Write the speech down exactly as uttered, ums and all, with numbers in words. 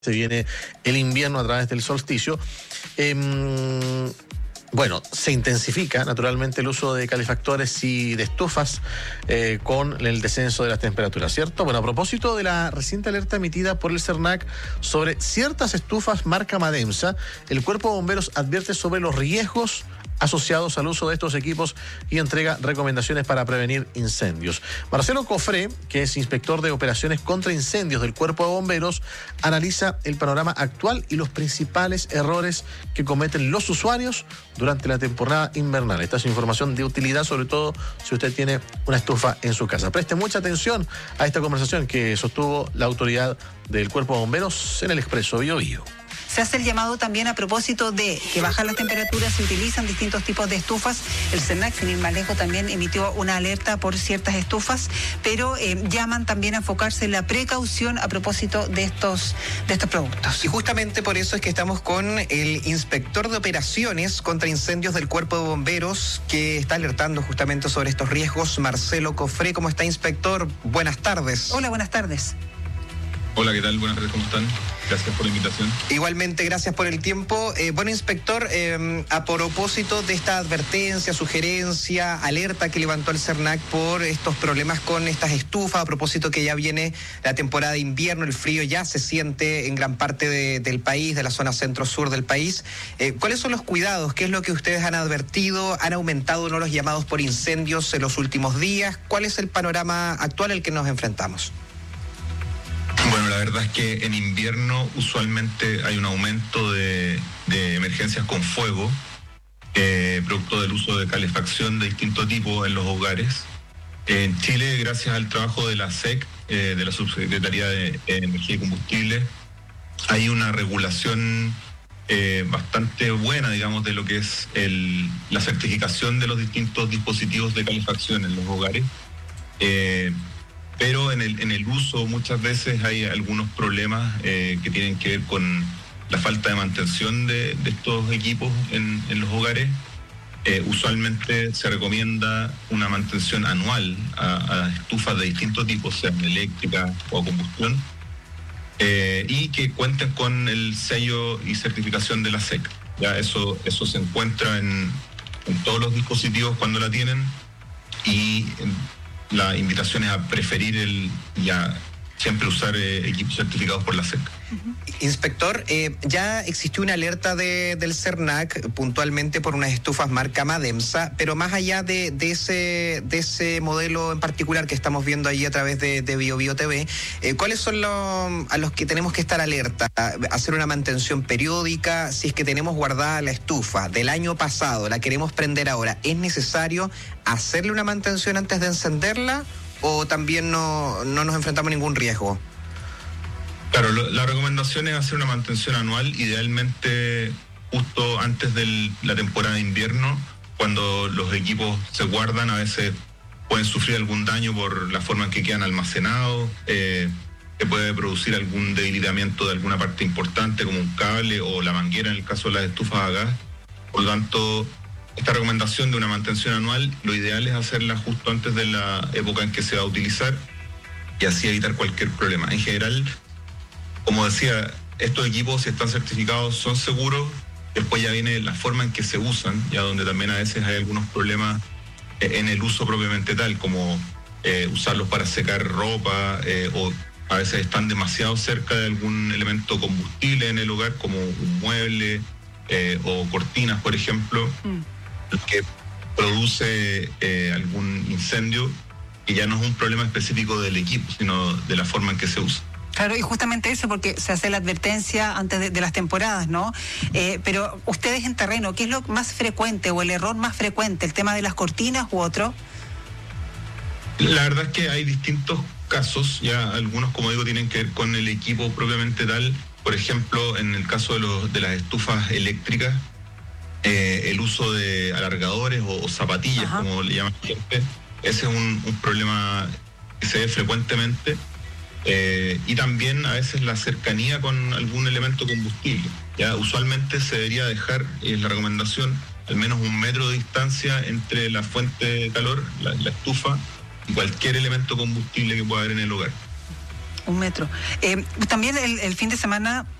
Se viene el invierno a través del solsticio. Eh, bueno, se intensifica naturalmente el uso de calefactores y de estufas eh, con el descenso de las temperaturas, ¿cierto? Bueno, a propósito de la reciente alerta emitida por el CERNAC sobre ciertas estufas marca Mademsa, el Cuerpo de Bomberos advierte sobre los riesgos asociados al uso de estos equipos y entrega recomendaciones para prevenir incendios. Marcelo Cofré, que es inspector de operaciones contra incendios del Cuerpo de Bomberos, analiza el panorama actual y los principales errores que cometen los usuarios durante la temporada invernal. Esta es información de utilidad, sobre todo si usted tiene una estufa en su casa. Preste mucha atención a esta conversación que sostuvo la autoridad del Cuerpo de Bomberos en el Expreso Bio Bio. Se hace el llamado también a propósito de que bajan las temperaturas, se utilizan distintos tipos de estufas. El CERNAC, sin ir más lejos, también emitió una alerta por ciertas estufas, pero eh, llaman también a enfocarse en la precaución a propósito de estos, de estos productos. Y justamente por eso es que estamos con el inspector de operaciones contra incendios del Cuerpo de Bomberos, que está alertando justamente sobre estos riesgos. Marcelo Cofré, ¿cómo está, inspector? Buenas tardes. Hola, buenas tardes. Hola, ¿qué tal? Buenas tardes, ¿cómo están? Gracias por la invitación. Igualmente, gracias por el tiempo. Eh, bueno, inspector, eh, a propósito de esta advertencia, sugerencia, alerta que levantó el CERNAC por estos problemas con estas estufas, a propósito que ya viene la temporada de invierno, el frío ya se siente en gran parte de, del país, de la zona centro-sur del país. Eh, ¿Cuáles son los cuidados? ¿Qué es lo que ustedes han advertido? ¿Han aumentado no los llamados por incendios en los últimos días? ¿Cuál es el panorama actual al que nos enfrentamos? Bueno, la verdad es que en invierno usualmente hay un aumento de, de emergencias con fuego, eh, producto del uso de calefacción de distinto tipo en los hogares. En Chile, gracias al trabajo de la S E C, eh, de la Subsecretaría de Energía y Combustible, hay una regulación eh, bastante buena, digamos, de lo que es el, la certificación de los distintos dispositivos de calefacción en los hogares. Eh, Pero en el, en el uso muchas veces hay algunos problemas eh, que tienen que ver con la falta de mantención de, de estos equipos en, en los hogares. Eh, usualmente se recomienda una mantención anual a, a estufas de distintos tipos, sean eléctricas o a combustión, eh, y que cuenten con el sello y certificación de la S E C. Ya eso, eso se encuentra en, en todos los dispositivos cuando la tienen, y en, la invitación es a preferir el ya siempre usar eh, equipos certificados por la S E C. Uh-huh. Inspector, eh, ya existió una alerta de, del CERNAC puntualmente por unas estufas marca Mademsa, pero más allá de, de, ese, de ese modelo en particular que estamos viendo ahí a través de, de Bio Bio T V, eh, ¿cuáles son los a los que tenemos que estar alerta? Hacer una mantención periódica, si es que tenemos guardada la estufa del año pasado, la queremos prender ahora, ¿es necesario hacerle una mantención antes de encenderla o también no, no nos enfrentamos a ningún riesgo? Claro, lo, la recomendación es hacer una mantención anual, idealmente justo antes de la temporada de invierno, cuando los equipos se guardan. A veces pueden sufrir algún daño por la forma en que quedan almacenados, eh, que puede producir algún debilitamiento de alguna parte importante, como un cable o la manguera en el caso de las estufas a gas. Por lo tanto, esta recomendación de una mantención anual, lo ideal es hacerla justo antes de la época en que se va a utilizar y así evitar cualquier problema. En general, como decía, estos equipos, si están certificados, son seguros. Después ya viene la forma en que se usan, ya donde también a veces hay algunos problemas en el uso propiamente tal, como eh, usarlos para secar ropa, eh, o a veces están demasiado cerca de algún elemento combustible en el hogar, como un mueble eh, o cortinas, por ejemplo, mm. que produce eh, algún incendio, que ya no es un problema específico del equipo, sino de la forma en que se usa. Claro, y justamente eso, porque se hace la advertencia antes de, de las temporadas, ¿no? Eh, pero ustedes en terreno, ¿qué es lo más frecuente o el error más frecuente? ¿El tema de las cortinas u otro? La verdad es que hay distintos casos, ya algunos, como digo, tienen que ver con el equipo propiamente tal. Por ejemplo, en el caso de, los, de las estufas eléctricas, eh, el uso de alargadores o, o zapatillas, Ajá. como le llaman gente, ese es un, un problema que se ve frecuentemente. Eh, y también a veces la cercanía con algún elemento combustible. Ya usualmente se debería dejar, es la recomendación, al menos un metro de distancia entre la fuente de calor, la, la estufa, y cualquier elemento combustible que pueda haber en el hogar. Un metro. Eh, también el, el fin de semana